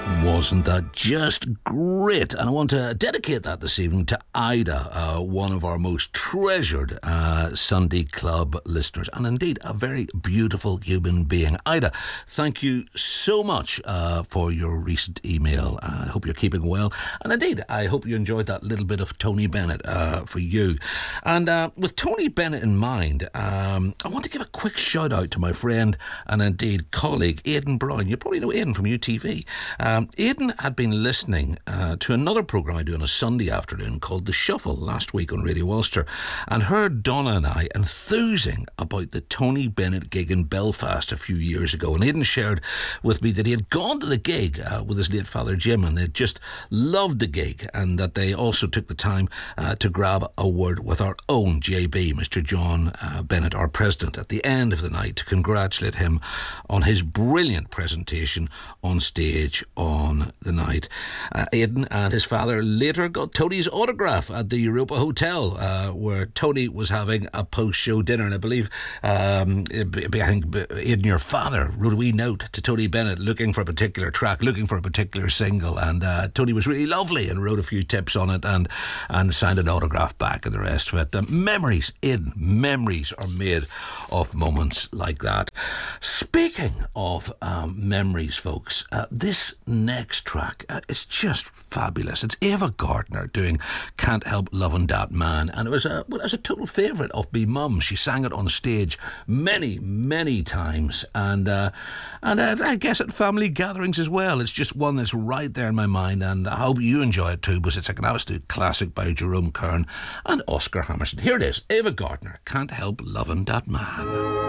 Wasn't that just great? And I want to dedicate that this evening to Ida, one of our most treasured Sunday Club listeners, and indeed a very beautiful human being. Ida, thank you so much for your recent email. I hope you're keeping well, and indeed I hope you enjoyed that little bit of Tony Bennett for you. And with Tony Bennett in mind, I want to give a quick shout out to my friend and indeed colleague Aidan Brown. You probably know Aidan from UTV. Aidan had been listening to another programme I do on a Sunday afternoon called The Shuffle last week on Radio Ulster, and heard Donna and I enthusing about the Tony Bennett gig in Belfast a few years ago. And Aidan shared with me that he had gone to the gig with his late father Jim, and they just loved the gig, and that they also took the time to grab a word with our own JB, Mr. John Bennett, our president, at the end of the night to congratulate him on his brilliant presentation on stage on the night. Aidan and his father later got Tony's autograph at the Europa Hotel, where Tony was having a post-show dinner, and I believe I think Aidan, your father, wrote a wee note to Tony Bennett looking for a particular track, looking for a particular single, and Tony was really lovely and wrote a few tips on it and signed an autograph back and the rest of it. Memories, Aidan, memories are made of moments like that. Speaking of memories, folks, this next track is just fabulous. It's Ava Gardner doing Can't Help Lovin' That Man, and it was a total favourite of me mum. She sang it on stage many times, and I guess at family gatherings as well. It's just one that's right there in my mind, and I hope you enjoy it too, because it's like an absolute classic by Jerome Kern and Oscar Hammerstein. Here it is, Ava Gardner, Can't Help Lovin' That Man.